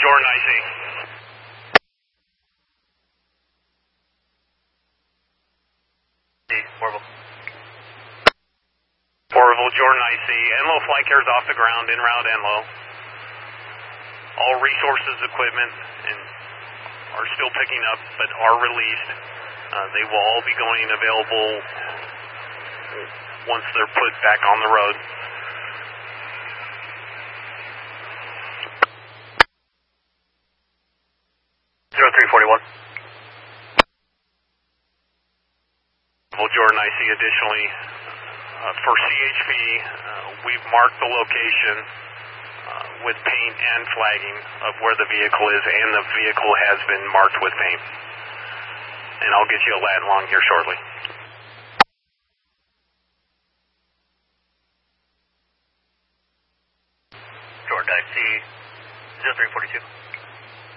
Jordan, I see. Orville. Orville, Jordan, I see. Enlo flight carriers off the ground, en route Enlo. All resources, equipment, and are still picking up, but are released. They will all be going available once they're put back on the road. Well, Jordan, I see additionally, for CHP, we've marked the location with paint and flagging of where the vehicle is, and the vehicle has been marked with paint. And I'll get you a lat long here shortly. Jordan, I see 0342.